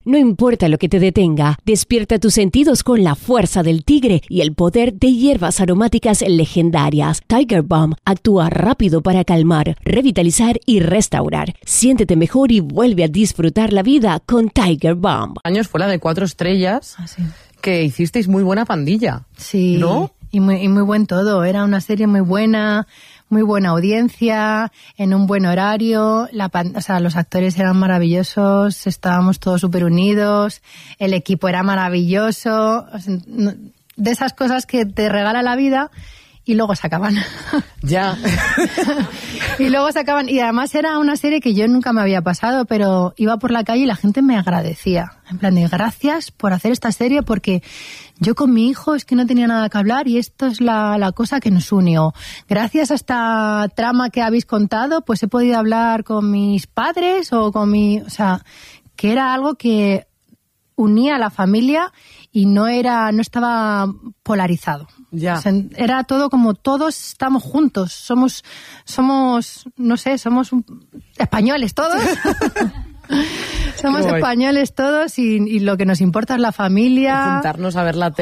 No importa lo que te detenga, despierta tus sentidos con la fuerza del tigre y el poder de hierbas aromáticas legendarias. Tiger Balm actúa rápido para calmar, revitalizar y restaurar. Siéntete mejor y vuelve a disfrutar la vida con Tiger Balm. Años fue la de 4 estrellas, sí. Que hicisteis muy buena pandilla. Sí, ¿no? Y muy buen todo. Era una serie muy buena audiencia, en un buen horario. Los actores eran maravillosos, estábamos todos súper unidos, el equipo era maravilloso. De esas cosas que te regala la vida y luego se acaban. Ya. Y luego se acaban. Y además era una serie que yo nunca me había pasado, pero iba por la calle y la gente me agradecía. En plan de gracias por hacer esta serie porque yo con mi hijo es que no tenía nada que hablar y esto es la cosa que nos unió. Gracias a esta trama que habéis contado, pues he podido hablar con mis padres o que era algo que unía a la familia y no estaba polarizado. Ya. Era todo como todos estamos juntos, somos españoles todos. Somos españoles todos y lo que nos importa es la familia. Y juntarnos a ver la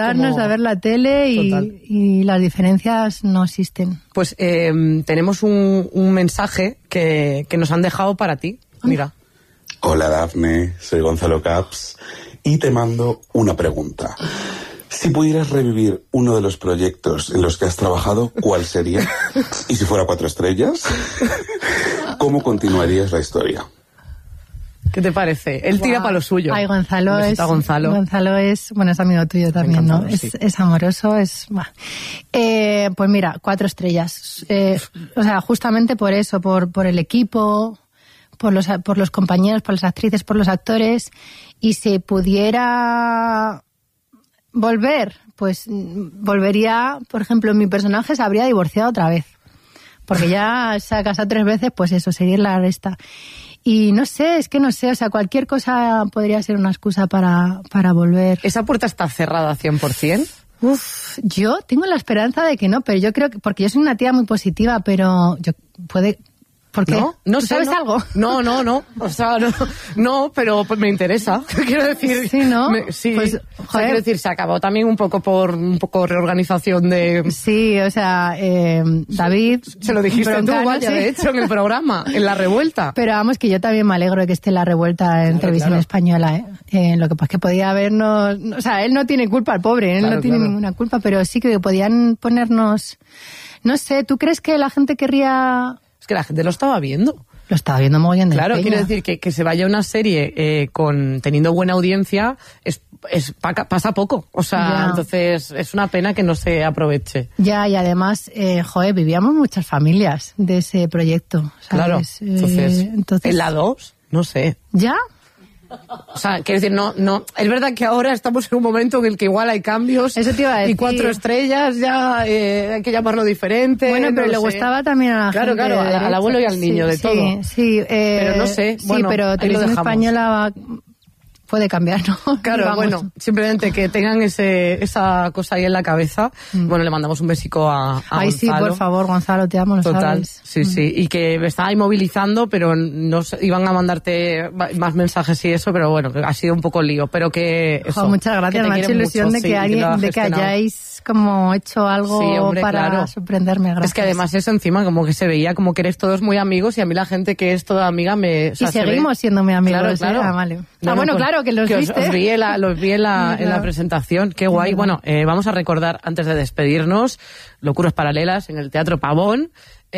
tele. Y las diferencias no existen. Pues tenemos un mensaje que nos han dejado para ti. Mira. Hola Dafne, soy Gonzalo Caps y te mando una pregunta. Si pudieras revivir uno de los proyectos en los que has trabajado, ¿cuál sería? Y si fuera 4 estrellas, ¿cómo continuarías la historia? ¿Qué te parece? Él tira para lo suyo. Ay, Gonzalo es amigo tuyo también, ¿no? Sí. Es amoroso, pues mira, 4 estrellas. Justamente por eso, por el equipo, por los compañeros, por las actrices, por los actores. Y si pudiera volver, pues volvería, por ejemplo, mi personaje se habría divorciado otra vez. Porque ya se ha casado 3 veces, pues eso, seguir la resta. Y no sé, cualquier cosa podría ser una excusa para volver. ¿Esa puerta está cerrada 100%? Yo tengo la esperanza de que no, pero yo creo que, porque yo soy una tía muy positiva, pero ¿por qué? No ¿Tú sabes algo? No. O sea, no, pero pues me interesa. Quiero decir. Sí, ¿no? Pues, quiero decir, se acabó también un poco reorganización de. Sí, David. Se lo dijiste tú, vaya, de hecho, en el programa, en La Revuelta. Pero vamos, que yo también me alegro de que esté La Revuelta en televisión española, lo que pasa es que podía habernos. O sea, él no tiene culpa, el pobre, él no tiene ninguna culpa, pero sí que podían ponernos. No sé, ¿tú crees que la gente querría.? Es que la gente lo estaba viendo. Lo estaba viendo mogollón de Claro, peña. quiero decir que se vaya una serie teniendo buena audiencia pasa poco. O sea, entonces es una pena que no se aproveche. Ya, y además, vivíamos muchas familias de ese proyecto, ¿sabes? Claro, entonces en la 2, no sé. ¿Ya? O sea, quiero decir, no, es verdad que ahora estamos en un momento en el que igual hay cambios. Eso te iba a decir. Y 4 estrellas ya hay que llamarlo diferente. Bueno, pero le gustaba también a la gente. Claro, al abuelo y al niño, de todo. Sí, pero no sé. Sí, pero Televisión Española puede cambiar, ¿no? Claro, bueno, simplemente que tengan esa cosa ahí en la cabeza. Bueno, le mandamos un besico a Ay, Gonzalo. Sí, por favor, Gonzalo, te amo, lo sabes. Sí. Y que me estaba ahí movilizando, pero no iban a mandarte más mensajes y eso, pero bueno, ha sido un poco lío. Pero que eso. Muchas gracias, me ha hecho ilusión de que hayáis como hecho algo para sorprenderme. Gracias. Es que además eso encima, como que se veía como que eres todos muy amigos y a mí la gente que es toda amiga me... Y seguimos siendo muy amigos. Claro. Vale. Claro, que los viste. Los vi en la presentación. Qué guay. Bueno, vamos a recordar, antes de despedirnos, Locuras Paralelas en el Teatro Pavón.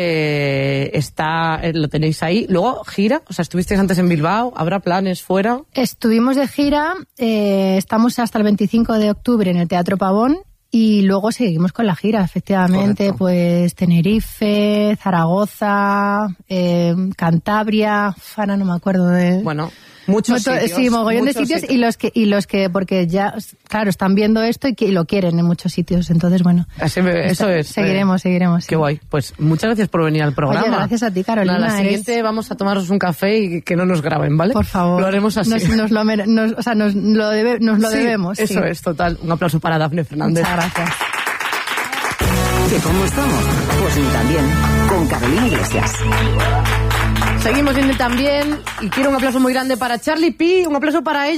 Lo tenéis ahí. Luego, gira. O sea, estuvisteis antes en Bilbao. ¿Habrá planes fuera? Estuvimos de gira. Estamos hasta el 25 de octubre en el Teatro Pavón. Y luego seguimos con la gira, efectivamente. Correcto. Pues Tenerife, Zaragoza, Cantabria. Ahora no me acuerdo de... Bueno... Muchos sitios. Sí, mogollón de sitios y los que porque ya, claro, están viendo esto y lo quieren en muchos sitios. Entonces, bueno. Eso es. Seguiremos. Qué guay. Pues muchas gracias por venir al programa. Oye, gracias a ti, Carolina. La siguiente vamos a tomarnos un café y que no nos graben, ¿vale? Por favor. Lo haremos así. Nos lo debemos. Eso es, total. Un aplauso para Dafne Fernández. Muchas gracias. ¿Que cómo estamos? Pues ni tan bien. Con Carolina Iglesias. Seguimos viendo también y quiero un aplauso muy grande para Charlie P, un aplauso para ella.